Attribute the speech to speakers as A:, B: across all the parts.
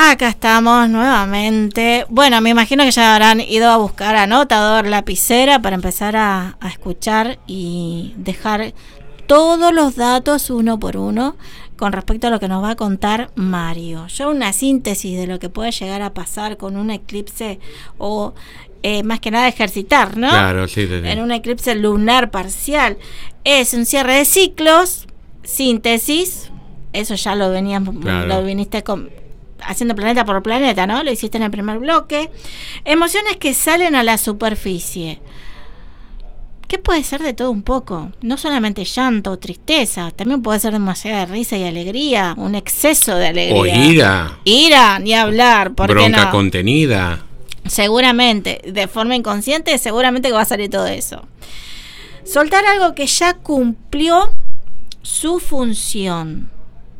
A: Acá estamos nuevamente. Bueno, me imagino que ya habrán ido a buscar anotador, lapicera para empezar a escuchar y dejar todos los datos uno por uno con respecto a lo que nos va a contar Mario. Yo una síntesis de lo que puede llegar a pasar con un eclipse o más que nada ejercitar, ¿no?
B: Claro, sí.
A: En un eclipse lunar parcial. Es un cierre de ciclos, síntesis, eso ya lo viniste haciendo planeta por planeta, ¿no? Lo hiciste en el primer bloque. Emociones que salen a la superficie. ¿Qué puede ser de todo un poco? No solamente llanto o tristeza, también puede ser demasiada risa y alegría, un exceso de alegría.
B: O ira.
A: Ira, ni hablar, ¿por
B: bronca
A: qué no?
B: Contenida.
A: Seguramente, de forma inconsciente, seguramente que va a salir todo eso. Soltar algo que ya cumplió su función.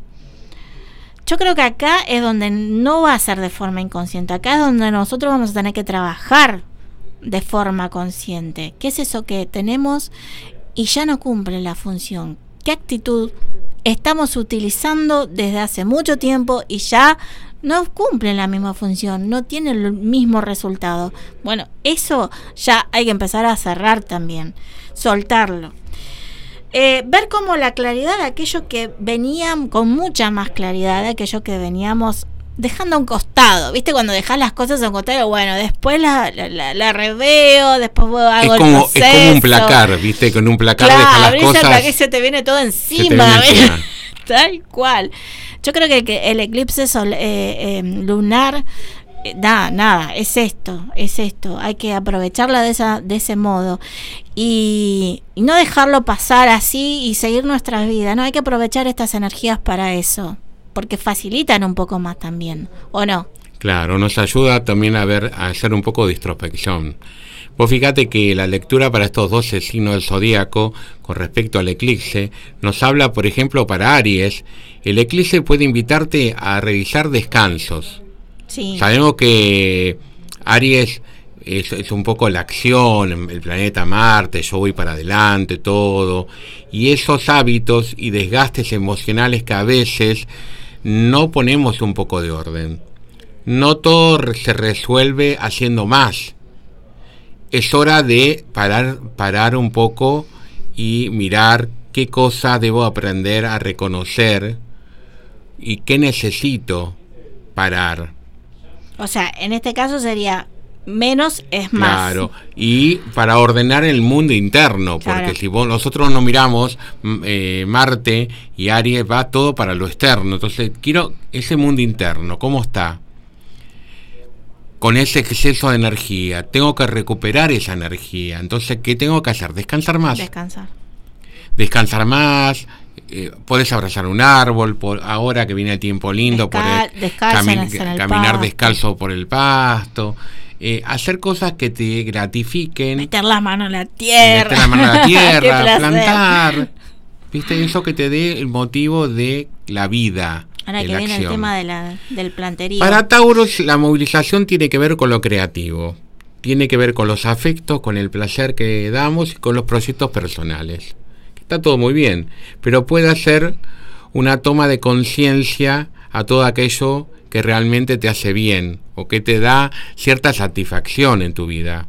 A: Yo creo que acá es donde no va a ser de forma inconsciente. Acá es donde nosotros vamos a tener que trabajar de forma consciente. ¿Qué es eso que tenemos y ya no cumple la función? ¿Qué actitud estamos utilizando desde hace mucho tiempo y ya no cumple la misma función, no tiene el mismo resultado? Bueno, eso ya hay que empezar a cerrar también, soltarlo. Ver como la claridad de aquello que venían con mucha más claridad, de aquello que veníamos dejando a un costado, ¿viste? Cuando dejas las cosas a un costado, bueno, después la reveo, después hago el proceso.
B: Es como un placar, ¿viste? Con un placar
A: claro,
B: dejas las cosas.
A: Claro, que se te viene todo encima. Tal cual. Yo creo que el eclipse lunar nada, es esto, hay que aprovecharla de ese modo y no dejarlo pasar así y seguir nuestras vidas, no, hay que aprovechar estas energías para eso, porque facilitan un poco más también, ¿o no?
B: Claro, nos ayuda también a hacer un poco de introspección. Vos fíjate que la lectura para estos 12 signos del zodíaco con respecto al eclipse nos habla, por ejemplo, para Aries, el eclipse puede invitarte a realizar descansos.
A: Sí.
B: Sabemos que Aries es un poco la acción, el planeta Marte, yo voy para adelante, todo, y esos hábitos y desgastes emocionales que a veces no ponemos un poco de orden. No todo se resuelve haciendo más. Es hora de parar un poco y mirar qué cosa debo aprender a reconocer y qué necesito parar.
A: O sea, en este caso sería menos es más.
B: Claro, y para ordenar el mundo interno, porque claro, si nosotros no miramos Marte y Aries, va todo para lo externo. Entonces, quiero ese mundo interno, ¿cómo está? Con ese exceso de energía, tengo que recuperar esa energía. Entonces, ¿qué tengo que hacer? Descansar más. Descansar más. Podés abrazar un árbol, ahora que viene el tiempo lindo, caminar descalzo por el pasto, hacer cosas que te gratifiquen.
A: Meter las manos en la tierra.
B: Plantar. ¿Viste? Eso que te dé el motivo de la vida.
A: Ahora que viene el tema del planterío.
B: Para Tauros, la movilización tiene que ver con lo creativo. Tiene que ver con los afectos, con el placer que damos y con los proyectos personales. Está todo muy bien, pero puede hacer una toma de conciencia a todo aquello que realmente te hace bien o que te da cierta satisfacción en tu vida.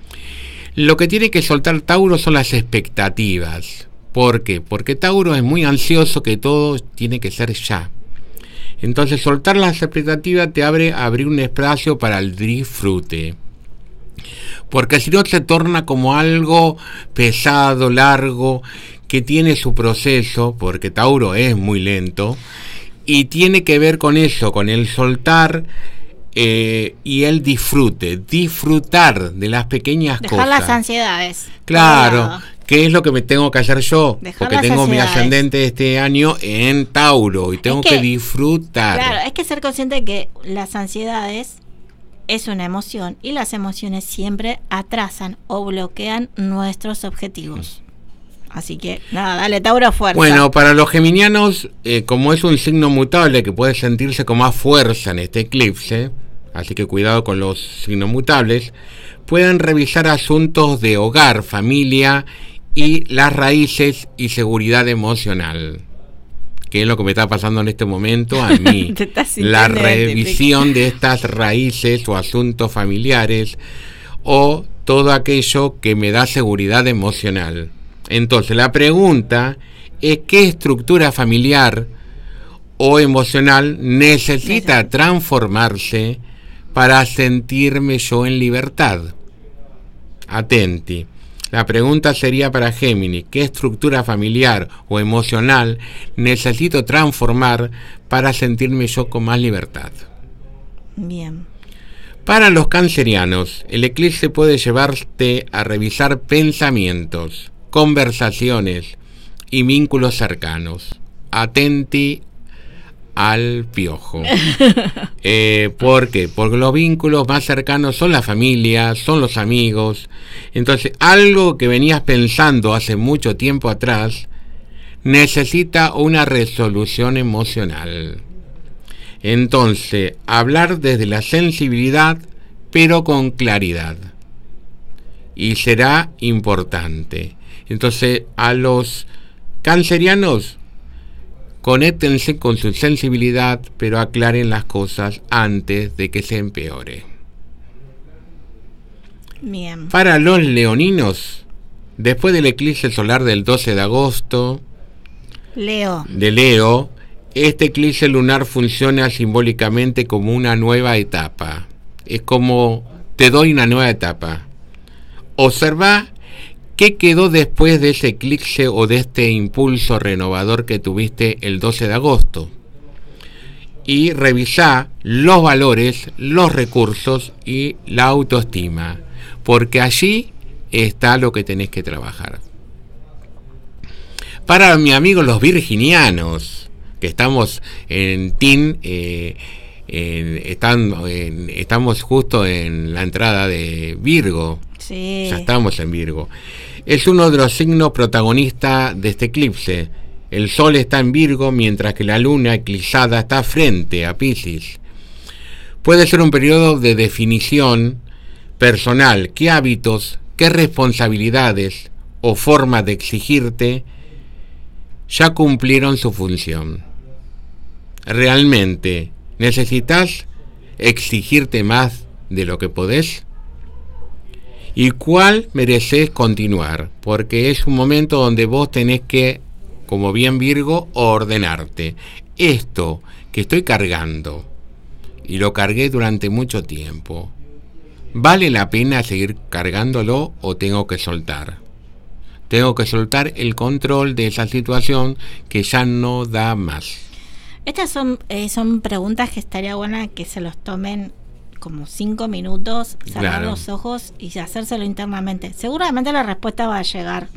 B: Lo que tiene que soltar Tauro son las expectativas. ¿Por qué? Porque Tauro es muy ansioso, que todo tiene que ser ya. Entonces, soltar las expectativas te abre a abrir un espacio para el disfrute. Porque si no se torna como algo pesado, largo, que tiene su proceso, porque Tauro es muy lento, y tiene que ver con eso, con el soltar y el disfrutar de las pequeñas cosas.
A: Dejar las ansiedades.
B: Claro, ¿qué es lo que me tengo que hacer yo? Porque tengo mi ascendente este año en Tauro y tengo que disfrutar.
A: Claro, es que ser consciente de que las ansiedades es una emoción y las emociones siempre atrasan o bloquean nuestros objetivos. Así que, nada, dale Tauro, fuerza.
B: Bueno, para los geminianos, como es un signo mutable que puede sentirse con más fuerza en este eclipse, así que cuidado con los signos mutables, pueden revisar asuntos de hogar, familia y las raíces y seguridad emocional. que es lo que me está pasando en este momento a mí. La revisión de estas raíces o asuntos familiares o todo aquello que me da seguridad emocional. Entonces la pregunta es: ¿qué estructura familiar o emocional necesita transformarse para sentirme yo en libertad? Atenti. La pregunta sería para Géminis: ¿qué estructura familiar o emocional necesito transformar para sentirme yo con más libertad?
A: Bien.
B: Para los cancerianos, el eclipse puede llevarte a revisar pensamientos, conversaciones y vínculos cercanos. Atenti al piojo. ¿Por qué? Porque los vínculos más cercanos son la familia, son los amigos. Entonces, algo que venías pensando hace mucho tiempo atrás necesita una resolución emocional. Entonces, hablar desde la sensibilidad, pero con claridad. Y será importante. Entonces, a los cancerianos, conéctense con su sensibilidad, pero aclaren las cosas antes de que se empeore.
A: Bien.
B: Para los leoninos, después del eclipse solar del 12 de agosto, de Leo, este eclipse lunar funciona simbólicamente como una nueva etapa. Es como te doy una nueva etapa. Observa qué quedó después de ese eclipse o de este impulso renovador que tuviste el 12 de agosto. Y revisá los valores, los recursos y la autoestima, porque allí está lo que tenés que trabajar. Para mi amigo los virginianos, que estamos en TIN, estamos justo en la entrada de Virgo.
A: Sí.
B: Ya estamos en Virgo. Es uno de los signos protagonistas de este eclipse. El Sol está en Virgo, mientras que la Luna eclipsada está frente a Piscis. Puede ser un periodo de definición personal. ¿Qué hábitos, qué responsabilidades o formas de exigirte ya cumplieron su función? ¿Realmente necesitas exigirte más de lo que podés? ¿Y cuál mereces continuar? Porque es un momento donde vos tenés que, como bien Virgo, ordenarte. Esto que estoy cargando, y lo cargué durante mucho tiempo, ¿vale la pena seguir cargándolo o tengo que soltar? Tengo que soltar el control de esa situación que ya no da más.
A: Estas son preguntas que estaría buena que se los tomen como 5 minutos, cerrar los ojos y hacérselo internamente. Seguramente la respuesta va a llegar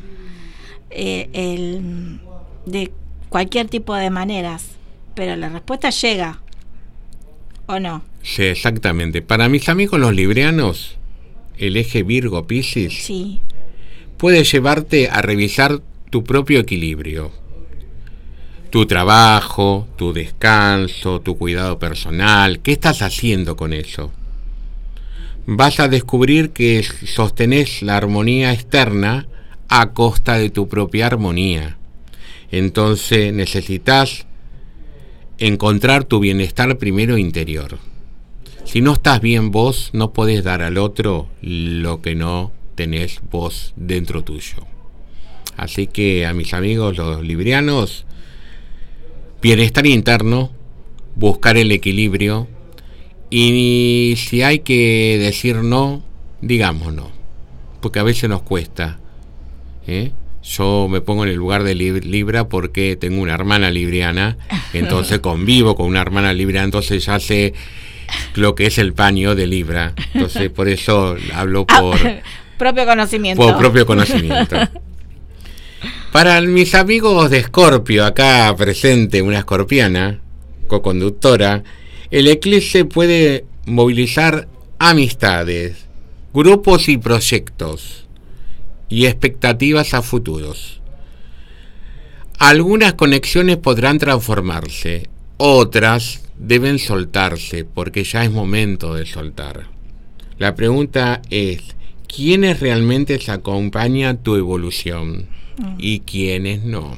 A: de cualquier tipo de maneras, pero la respuesta llega, ¿o no?
B: Sí, exactamente. Para mis amigos los librianos, el eje Virgo-Piscis
A: sí,
B: puede llevarte a revisar tu propio equilibrio. Tu trabajo, tu descanso, tu cuidado personal. ¿Qué estás haciendo con eso? Vas a descubrir que sostenés la armonía externa a costa de tu propia armonía. Entonces necesitas encontrar tu bienestar primero interior. Si no estás bien vos, no podés dar al otro lo que no tenés vos dentro tuyo. Así que a mis amigos los librianos, bienestar interno, buscar el equilibrio, y si hay que decir no, digamos no, porque a veces nos cuesta. Yo me pongo en el lugar de Libra porque tengo una hermana libriana, entonces convivo con una hermana libriana, entonces ya sé lo que es el paño de Libra, entonces por eso hablo por
A: propio conocimiento.
B: Por propio conocimiento. Para mis amigos de Escorpio, acá presente una escorpiana, coconductora, el eclipse puede movilizar amistades, grupos y proyectos, y expectativas a futuros. Algunas conexiones podrán transformarse, otras deben soltarse, porque ya es momento de soltar. La pregunta es: ¿quiénes realmente se acompañan tu evolución y quiénes no?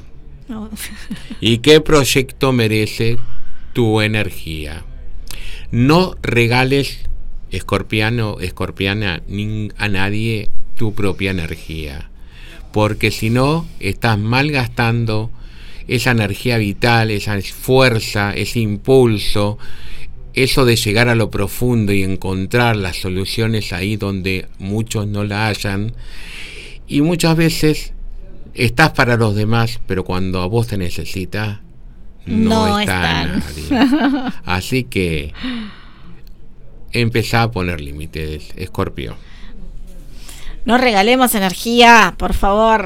A: No.
B: ¿Y qué proyecto merece tu energía? No regales, escorpiano, escorpiana, a nadie tu propia energía, porque si no, estás malgastando esa energía vital, esa fuerza, ese impulso, eso de llegar a lo profundo y encontrar las soluciones ahí donde muchos no la hallan. Y muchas veces estás para los demás, pero cuando a vos te necesita, no está nadie. Así que empezá a poner límites, Escorpio.
A: No regalemos energía, por favor.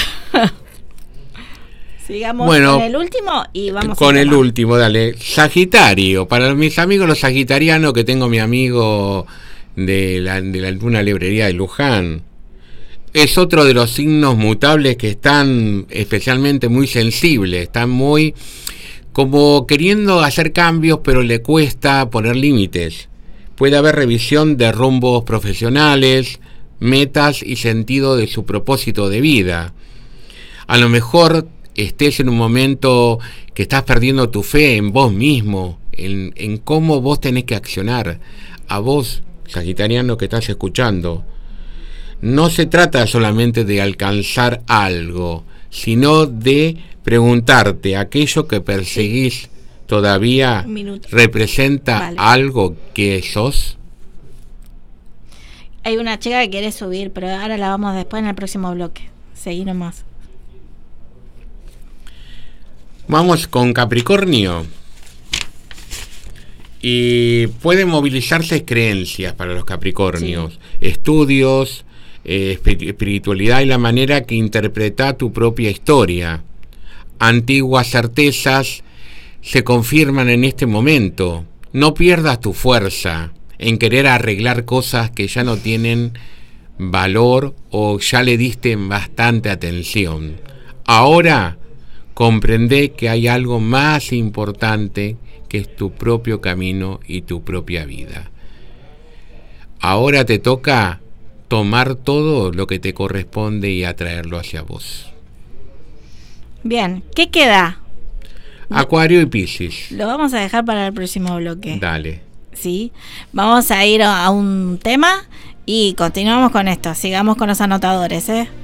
A: Sigamos con el último y vamos
B: con el último, dale. Sagitario, para mis amigos los sagitarianos, que tengo mi amigo de una librería de Luján, es otro de los signos mutables que están especialmente muy sensibles, están muy como queriendo hacer cambios, pero le cuesta poner límites. Puede haber revisión de rumbos profesionales, metas y sentido de su propósito de vida. A lo mejor estés en un momento que estás perdiendo tu fe en vos mismo, en cómo vos tenés que accionar. A vos, sagitariano que estás escuchando, no se trata solamente de alcanzar algo, sino de preguntarte, ¿aquello que perseguís todavía representa algo que sos?
A: Hay una chica que quiere subir, pero ahora la vamos después en el próximo bloque. Seguí nomás.
B: Vamos con Capricornio. Y pueden movilizarse creencias para los Capricornios, estudios, espiritualidad y la manera que interpreta tu propia historia. Antiguas certezas se confirman en este momento. No pierdas tu fuerza en querer arreglar cosas que ya no tienen valor o ya le diste bastante atención. Ahora comprende que hay algo más importante, que es tu propio camino y tu propia vida. Ahora te toca tomar todo lo que te corresponde y atraerlo hacia vos.
A: Bien, ¿qué queda?
B: Acuario y Piscis.
A: Lo vamos a dejar para el próximo bloque.
B: Dale.
A: Sí, vamos a ir a un tema y continuamos con esto. Sigamos con los anotadores,